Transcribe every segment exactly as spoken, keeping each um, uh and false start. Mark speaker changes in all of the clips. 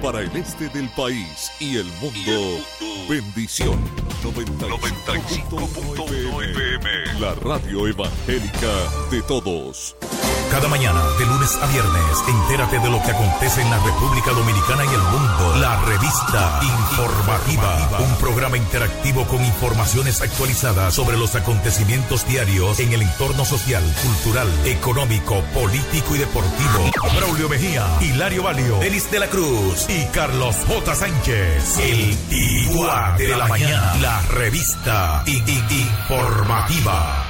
Speaker 1: para el este del país y el mundo. Bendición noventa y cinco punto uno F M, la radio evangélica de todos.
Speaker 2: Cada mañana, de lunes a viernes, entérate de lo que acontece en la República Dominicana y el mundo. La Revista Informativa, un programa interactivo con informaciones actualizadas sobre los acontecimientos diarios en el entorno social, cultural, económico, político y deportivo. Braulio Mejía, Hilario Valio, Denis de la Cruz y Carlos J. Sánchez. El Tiguá de la mañana. La Revista Informativa.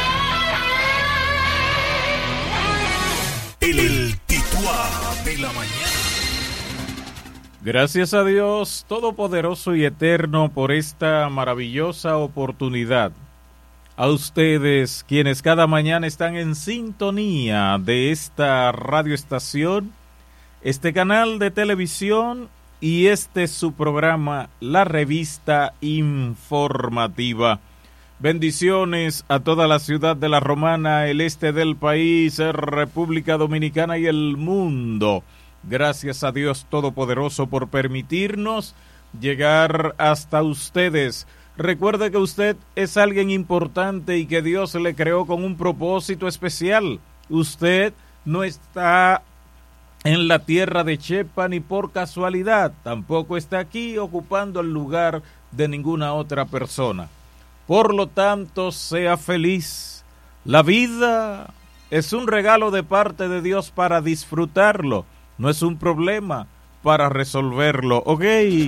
Speaker 2: El, el Tituá de la mañana.
Speaker 3: Gracias a Dios Todopoderoso y Eterno por esta maravillosa oportunidad. A ustedes, quienes cada mañana están en sintonía de esta radioestación, este canal de televisión y este es su programa, la Revista Informativa. Bendiciones a toda la ciudad de La Romana, el este del país, República Dominicana y el mundo. Gracias a Dios Todopoderoso por permitirnos llegar hasta ustedes. Recuerde que usted es alguien importante y que Dios le creó con un propósito especial. Usted no está en la tierra de Chepa ni por casualidad. Tampoco está aquí ocupando el lugar de ninguna otra persona. Por lo tanto, sea feliz. La vida es un regalo de parte de Dios para disfrutarlo. No es un problema para resolverlo. Ok.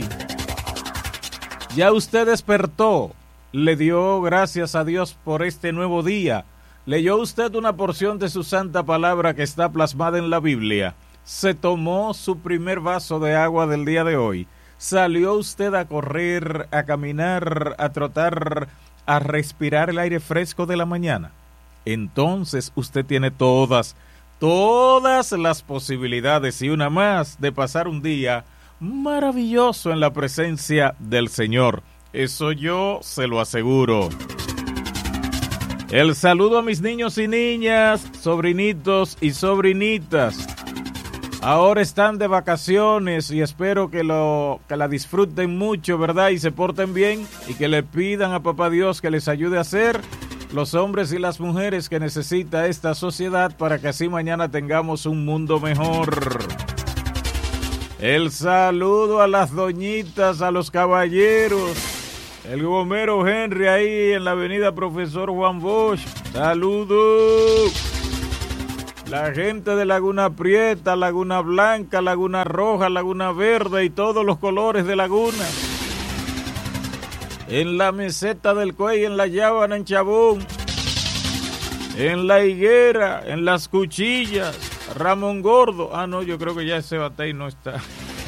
Speaker 3: Ya usted despertó. Le dio gracias a Dios por este nuevo día. Leyó usted una porción de su santa palabra que está plasmada en la Biblia. Se tomó su primer vaso de agua del día de hoy. Salió usted a correr, a caminar, a trotar, a respirar el aire fresco de la mañana. Entonces usted tiene todas, todas las posibilidades y una más de pasar un día maravilloso en la presencia del Señor. Eso yo se lo aseguro. El saludo a mis niños y niñas, sobrinitos y sobrinitas. Ahora están de vacaciones y espero que, lo, que la disfruten mucho, ¿verdad? Y se porten bien y que le pidan a Papá Dios que les ayude a ser los hombres y las mujeres que necesita esta sociedad para que así mañana tengamos un mundo mejor. El saludo a las doñitas, a los caballeros. El gomero Henry ahí en la avenida Profesor Juan Bosch. Saludos. La gente de Laguna Prieta, Laguna Blanca, Laguna Roja, Laguna Verde y todos los colores de Laguna. En la meseta del Cuey, en la Llábana, en Chabón. En la Higuera, en las Cuchillas, Ramón Gordo. Ah, no, yo creo que ya ese batey no está.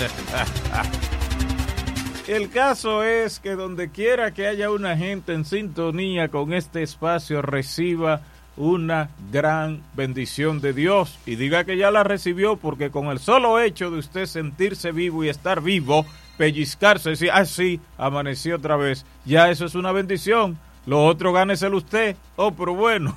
Speaker 3: El caso es que donde quiera que haya una gente en sintonía con este espacio, reciba una gran bendición de Dios y diga que ya la recibió, porque con el solo hecho de usted sentirse vivo y estar vivo, pellizcarse y decir, ah sí, amaneció otra vez, ya eso es una bendición. Lo otro gáneselo usted. Oh, pero bueno.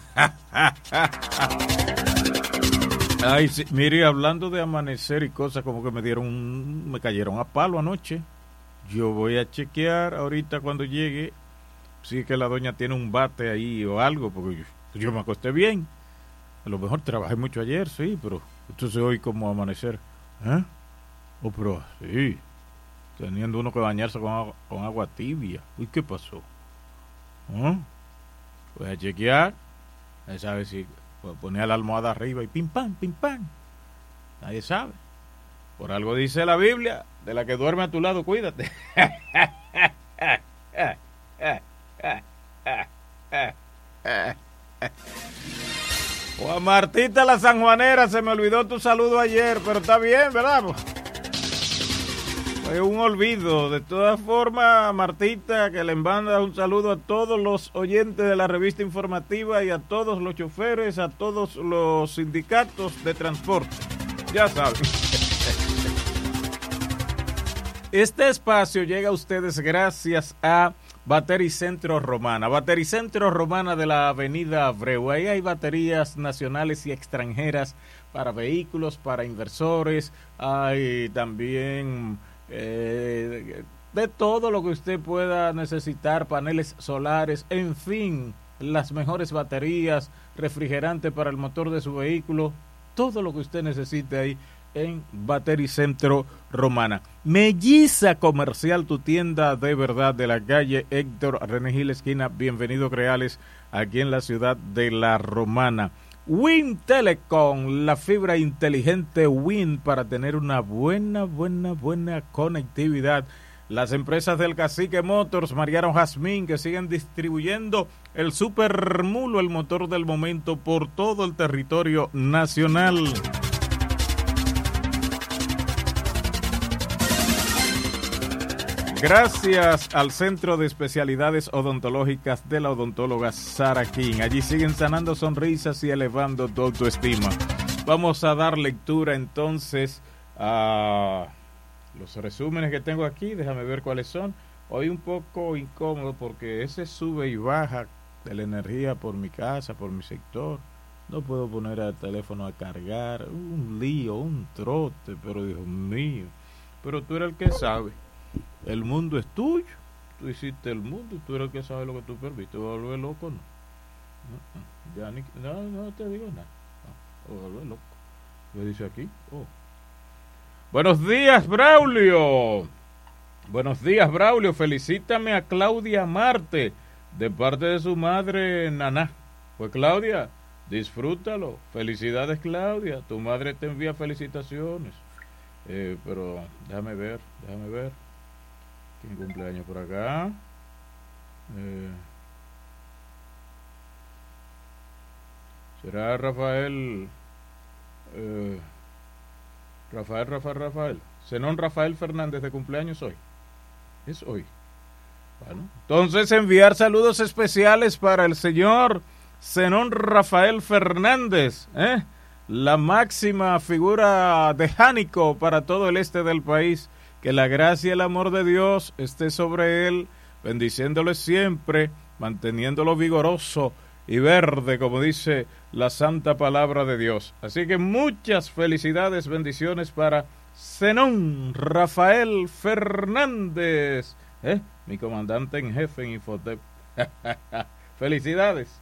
Speaker 3: Ay, sí, mire, hablando de amanecer y cosas, como que me dieron un, me cayeron a palo anoche. Yo voy a chequear ahorita cuando llegue si es que la doña tiene un bate ahí o algo, porque yo Yo me acosté bien. A lo mejor trabajé mucho ayer, sí, pero entonces hoy como amanecer. ¿Eh? Oh, pero sí. Teniendo uno que bañarse con agua, con agua tibia. Uy, ¿qué pasó? ¿Eh? Voy a chequear. Nadie sabe si ponía la almohada arriba y pim pam, pim pam. Nadie sabe. Por algo dice la Biblia, de la que duerme a tu lado, cuídate. O a Martita la sanjuanera, se me olvidó tu saludo ayer, pero está bien, ¿verdad? Fue un olvido. De todas formas, Martita, que le manda un saludo a todos los oyentes de la Revista Informativa y a todos los choferes, a todos los sindicatos de transporte. Ya saben. Este espacio llega a ustedes gracias a Batericentro Romana. Batericentro Romana de la avenida Abreu. Ahí hay baterías nacionales y extranjeras para vehículos, para inversores. Hay también eh, de todo lo que usted pueda necesitar, paneles solares, en fin, las mejores baterías, refrigerante para el motor de su vehículo, todo lo que usted necesite ahí en Batericentro Romana. Melliza Comercial, tu tienda de verdad, de la calle Héctor René Gil, esquina Bienvenido Creales, aquí en la ciudad de La Romana. Win Telecom, la fibra inteligente Win para tener una buena, buena, buena conectividad. Las empresas del Cacique Motors, Mariano Jazmín, que siguen distribuyendo el Super Mulo, el motor del momento, por todo el territorio nacional. Gracias al Centro de Especialidades Odontológicas de la odontóloga Sara King. Allí siguen sanando sonrisas y elevando tu autoestima. Vamos a dar lectura entonces a los resúmenes que tengo aquí. Déjame ver cuáles son. Hoy un poco incómodo porque ese sube y baja de la energía por mi casa, por mi sector. No puedo poner el teléfono a cargar. Un lío, un trote, pero Dios mío. Pero tú eres el que sabe. El mundo es tuyo, tú hiciste el mundo y tú eres el que sabe lo que tú perdiste. ¿Te vas a volver loco? No, no, ya ni, no, no te digo nada. No, voy a volver loco. ¿Qué dice aquí? Oh. Buenos días, Braulio. Buenos días, Braulio. Felicítame a Claudia Marte de parte de su madre, Naná. Pues Claudia, disfrútalo. Felicidades, Claudia. Tu madre te envía felicitaciones. Eh, pero déjame ver, déjame ver. ¿Quién cumpleaños por acá? Eh, ¿Será Rafael? Eh, Rafael, Rafael, Rafael. Zenón Rafael Fernández de cumpleaños hoy. Es hoy. Bueno, entonces enviar saludos especiales para el señor Zenón Rafael Fernández, ¿eh? La máxima figura de Jánico para todo el este del país. Que la gracia y el amor de Dios esté sobre él, bendiciéndole siempre, manteniéndolo vigoroso y verde, como dice la santa palabra de Dios. Así que muchas felicidades, bendiciones para Zenón Rafael Fernández, ¿eh? Mi comandante en jefe en Infotep. Felicidades.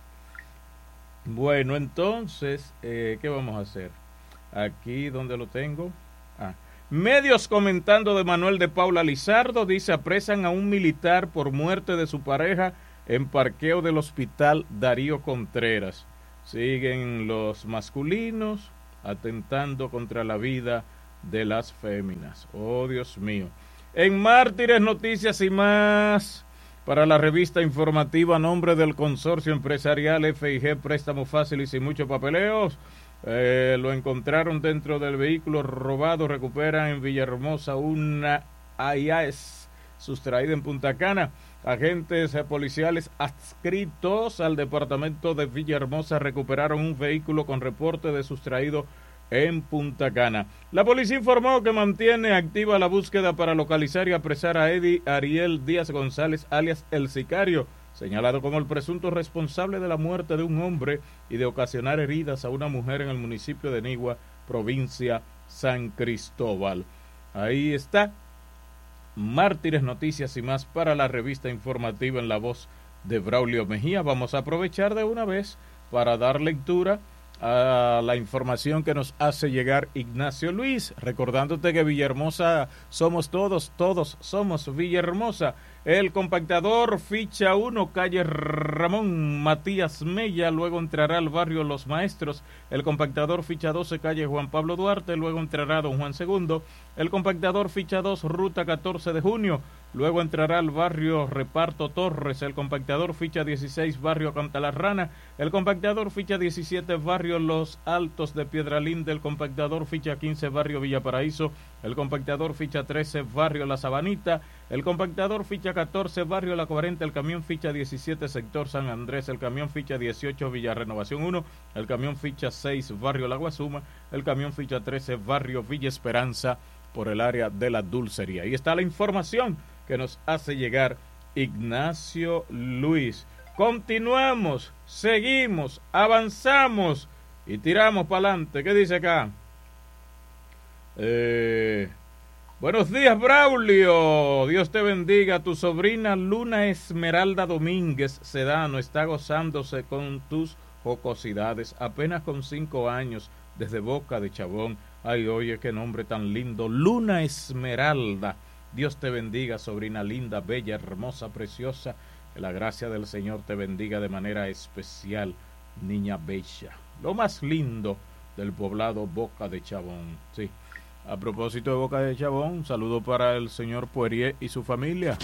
Speaker 3: Bueno, entonces, eh, ¿qué vamos a hacer? Aquí donde lo tengo. Ah. Medios comentando de Manuel de Paula Lizardo, dice, apresan a un militar por muerte de su pareja en parqueo del hospital Darío Contreras. Siguen los masculinos atentando contra la vida de las féminas. Oh, Dios mío. En Mártires, noticias y más, para la revista informativa a nombre del consorcio empresarial F I G Préstamos Fáciles y muchos papeleos. Eh, lo encontraron dentro del vehículo robado. Recuperan en Villahermosa una A I A S sustraída en Punta Cana. Agentes policiales adscritos al departamento de Villahermosa recuperaron un vehículo con reporte de sustraído en Punta Cana. La policía informó que mantiene activa la búsqueda para localizar y apresar a Eddie Ariel Díaz González, alias El Sicario, señalado como el presunto responsable de la muerte de un hombre y de ocasionar heridas a una mujer en el municipio de Nigua, provincia San Cristóbal. Ahí está, Mártires, noticias y más para la revista informativa en la voz de Braulio Mejía. Vamos a aprovechar de una vez para dar lectura a la información que nos hace llegar Ignacio Luis, recordándote que Villahermosa somos todos, todos somos Villahermosa. El compactador ficha uno, calle Ramón Matías Mella, luego entrará al barrio Los Maestros. El compactador ficha doce, calle Juan Pablo Duarte, luego entrará Don Juan segundo. El compactador ficha dos, ruta catorce de junio, luego entrará al barrio Reparto Torres. El compactador ficha dieciséis, barrio Cantalarrana. El compactador ficha diecisiete, barrio Los Altos de Piedralín. El compactador ficha quince, barrio Villaparaíso. El compactador ficha trece, barrio La Sabanita. El compactador ficha catorce, barrio La cuarenta. El camión ficha diecisiete, sector San Andrés. El camión ficha dieciocho, Villa Renovación uno. El camión ficha seis, barrio La Guasuma. El camión ficha trece, barrio Villa Esperanza, por el área de la Dulcería. Ahí está la información que nos hace llegar Ignacio Luis. Continuamos, seguimos, avanzamos y tiramos para adelante. ¿Qué dice acá? Eh, buenos días, Braulio. Dios te bendiga. Tu sobrina Luna Esmeralda Domínguez Sedano está gozándose con tus jocosidades, apenas con cinco años, desde Boca de Chabón. Ay, oye, qué nombre tan lindo. Luna Esmeralda. Dios te bendiga, sobrina linda, bella, hermosa, preciosa. Que la gracia del Señor te bendiga de manera especial, niña bella. Lo más lindo del poblado Boca de Chabón. Sí. A propósito de Boca de Chabón, un saludo para el señor Poirier y su familia.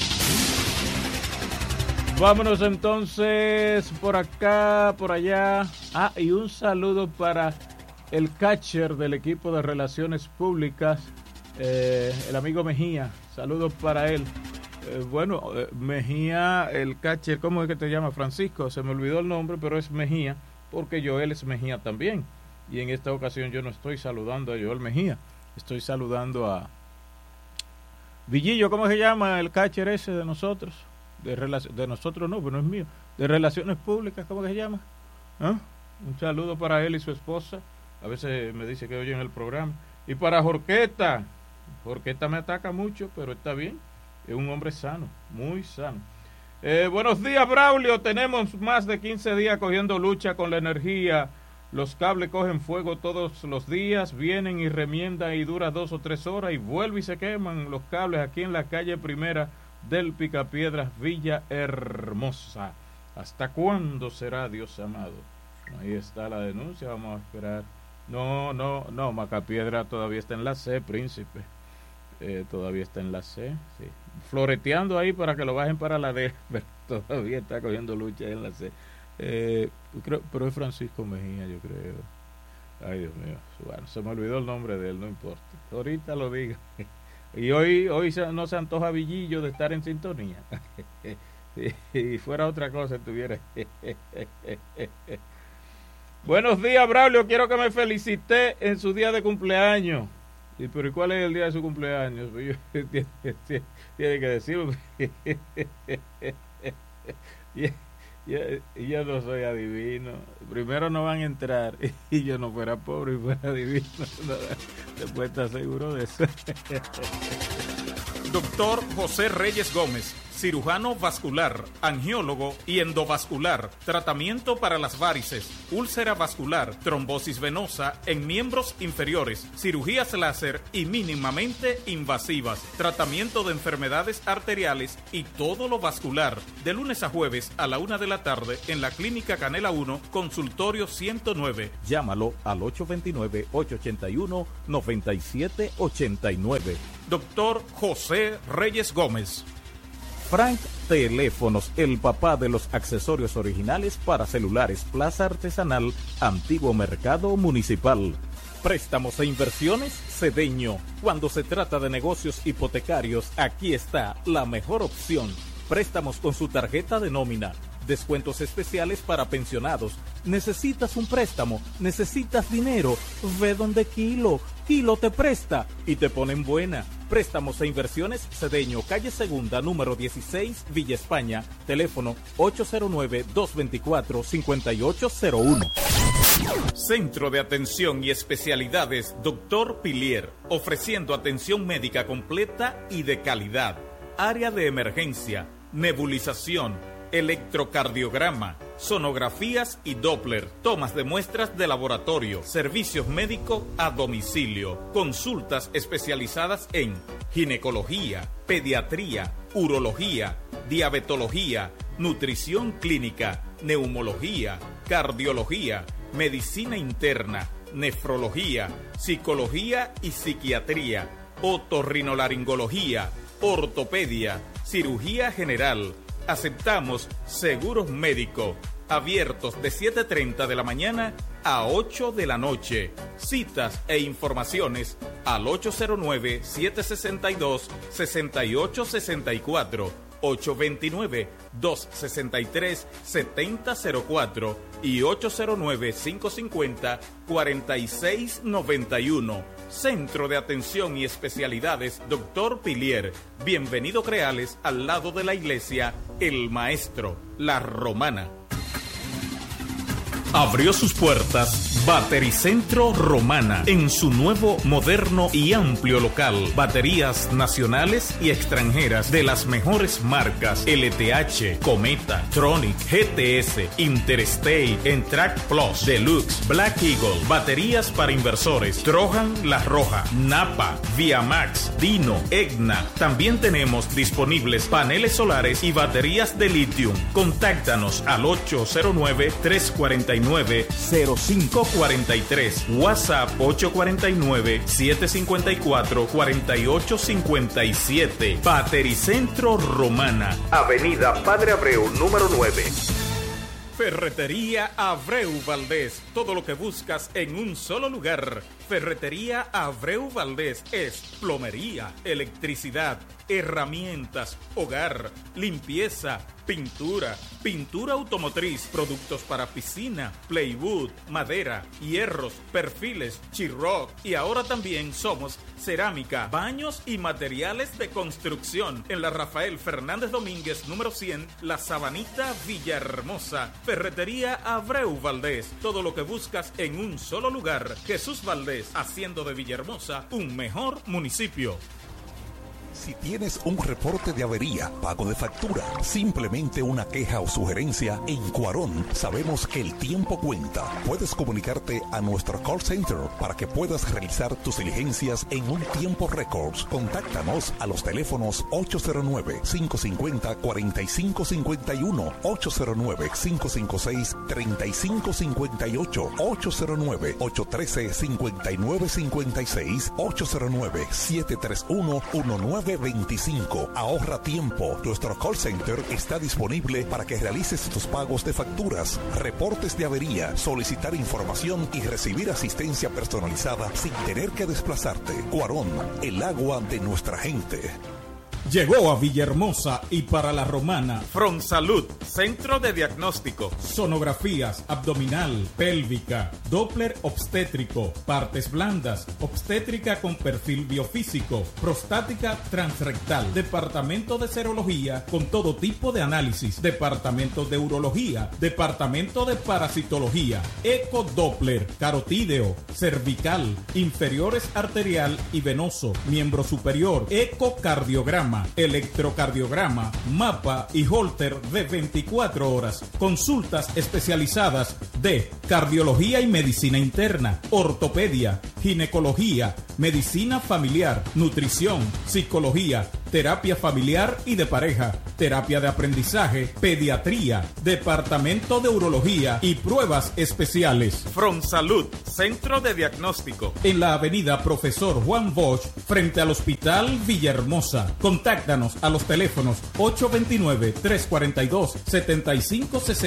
Speaker 3: Vámonos entonces por acá, por allá. Ah, y un saludo para el catcher del equipo de Relaciones Públicas, eh, el amigo Mejía. Saludos para él. Eh, bueno, eh, Mejía, el catcher, ¿cómo es que te llama? Francisco, se me olvidó el nombre, pero es Mejía, porque Joel es Mejía también. Y en esta ocasión yo no estoy saludando a Joel Mejía, estoy saludando a Villillo, ¿cómo se llama el catcher ese de nosotros? De, relac- de nosotros no, pero no es mío. De Relaciones Públicas, ¿cómo que se llama? ¿Ah? Un saludo para él y su esposa. A veces me dice que oyen el programa. Y para Jorqueta. Jorqueta me ataca mucho, pero está bien. Es un hombre sano, muy sano. Eh, buenos días, Braulio. Tenemos más de quince días cogiendo lucha con la energía. Los cables cogen fuego todos los días, vienen y remiendan y dura dos o tres horas y vuelve y se queman los cables aquí en la calle Primera del Picapiedras, Villa Hermosa. ¿Hasta cuándo será, Dios amado? Ahí está la denuncia, vamos a esperar. No, no, no, Macapiedra todavía está en la C, Príncipe. Eh, todavía está en la C, sí. Floreteando ahí para que lo bajen para la D, pero todavía está cogiendo lucha en la C. Eh, creo, pero es Francisco Mejía, yo creo. Ay, Dios mío, bueno, se me olvidó el nombre de él, no importa. Ahorita lo digo. Y hoy hoy no se antoja Villillo de estar en sintonía. Si fuera otra cosa estuviera. Buenos días, Braulio, quiero que me felicite en su día de cumpleaños. ¿Y pero cuál es el día de su cumpleaños? Tiene que decirlo. Yo, yo no soy adivino. Primero no van a entrar y yo no fuera pobre y fuera adivino. No, después está seguro de eso.
Speaker 4: Doctor José Reyes Gómez, cirujano vascular, angiólogo y endovascular, tratamiento para las varices, úlcera vascular, trombosis venosa en miembros inferiores, cirugías láser y mínimamente invasivas, tratamiento de enfermedades arteriales y todo lo vascular, de lunes a jueves a la una de la tarde en la Clínica Canela uno, consultorio ciento nueve.
Speaker 2: Llámalo al ocho dos nueve, ocho ocho uno, nueve siete ocho nueve.
Speaker 4: Doctor José Reyes Gómez.
Speaker 2: Frank Teléfonos, el papá de los accesorios originales para celulares, Plaza Artesanal, Antiguo Mercado Municipal. Préstamos e inversiones, Cedeño. Cuando se trata de negocios hipotecarios, aquí está la mejor opción. Préstamos con su tarjeta de nómina. Descuentos especiales para pensionados. ¿Necesitas un préstamo? ¿Necesitas dinero? Ve donde Kilo. Kilo te presta y te ponen buena. Préstamos e inversiones, Cedeño, calle Segunda, número dieciséis, Villa España. Teléfono ocho cero nueve, dos dos cuatro, cinco ocho cero uno.
Speaker 4: Centro de Atención y Especialidades Doctor Pilier, ofreciendo atención médica completa y de calidad. Área de emergencia, nebulización, electrocardiograma, sonografías y Doppler, tomas de muestras de laboratorio, servicios médicos a domicilio, consultas especializadas en ginecología, pediatría, urología, diabetología, nutrición clínica, neumología, cardiología, medicina interna, nefrología, psicología y psiquiatría, otorrinolaringología, ortopedia, cirugía general. Aceptamos seguros médicos, abiertos de siete treinta de la mañana a ocho de la noche. Citas e informaciones al ocho cero nueve, siete seis dos, seis ocho seis cuatro, ocho dos nueve, dos seis tres, siete cero cero cuatro y ocho cero nueve, cinco cinco cero, cuatro seis nueve uno. Centro de Atención y Especialidades Doctor Pilier. Bienvenido Creales, al lado de la iglesia El Maestro, La Romana. Abrió sus puertas Batericentro Romana en su nuevo, moderno y amplio local. Baterías nacionales y extranjeras de las mejores marcas: L T H, Cometa, Tronic, G T S, Interstate, Entrac Plus, Deluxe, Black Eagle. Baterías para inversores: Trojan, La Roja, Napa, Viamax, Dino, Egna. También tenemos disponibles paneles solares y baterías de litio. Contáctanos al ocho cero nueve, tres cuatro nueve, cero cinco cuatro tres, WhatsApp ocho cuatro nueve, siete cinco cuatro, cuatro ocho cinco siete. Batericentro Romana, Avenida Padre Abreu, número nueve. Ferretería Abreu Valdés, todo lo que buscas en un solo lugar. Ferretería Abreu Valdés es plomería, electricidad, herramientas, hogar, limpieza, pintura, pintura automotriz, productos para piscina, plywood, madera, hierros, perfiles, chirroc, y ahora también somos cerámica, baños y materiales de construcción. En la Rafael Fernández Domínguez, número cien, La Sabanita, Villahermosa. Ferretería Abreu Valdés, todo lo que buscas en un solo lugar. Jesús Valdés, haciendo de Villahermosa un mejor municipio.
Speaker 2: Si tienes un reporte de avería, pago de factura, simplemente una queja o sugerencia, en Cuarón sabemos que el tiempo cuenta. Puedes comunicarte a nuestro call center para que puedas realizar tus diligencias en un tiempo récord. Contáctanos a los teléfonos ocho cero nueve, cinco cinco cero, cuatro cinco cinco uno, ocho cero nueve, cinco cinco seis, tres cinco cinco ocho, ocho cero nueve, ocho uno tres, cinco nueve cinco seis, ocho cero nueve, siete tres uno, uno nueve veinticinco. Ahorra tiempo. Nuestro call center está disponible para que realices tus pagos de facturas, reportes de avería, solicitar información y recibir asistencia personalizada sin tener que desplazarte. Cuarón, el agua de nuestra gente.
Speaker 3: Llegó a Villahermosa y para La Romana
Speaker 4: Fronsalud, Centro de Diagnóstico,
Speaker 3: sonografías abdominal, pélvica, Doppler obstétrico, partes blandas, obstétrica con perfil biofísico, prostática transrectal, departamento de serología con todo tipo de análisis, departamento de urología, departamento de parasitología, ecodoppler, carotídeo, cervical, inferiores arterial y venoso, miembro superior, ecocardiograma, electrocardiograma, mapa y holter de veinticuatro horas. Consultas especializadas de cardiología y medicina interna, ortopedia, ginecología, medicina familiar, nutrición, psicología, terapia familiar y de pareja, terapia de aprendizaje, pediatría, departamento de urología y pruebas especiales.
Speaker 4: Fronsalud, Centro de Diagnóstico,
Speaker 3: en la avenida Profesor Juan Bosch, frente al Hospital Villahermosa. Contáctanos a los teléfonos ocho dos nueve, tres cuatro dos, siete cinco seis